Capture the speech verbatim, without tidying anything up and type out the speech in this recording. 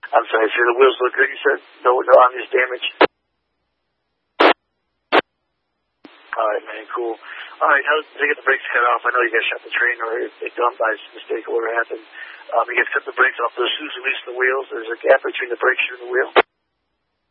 I'm sorry, sir, the wheels look good, you said? No, no obvious damage? Alright, man, cool. Alright, how did they get the brakes cut off? I know you guys shot the train, or if they done by mistake or whatever happened. Um, you guys cut the brakes off, those shoes releasing the wheels. There's a gap between the brake shoe and the wheel.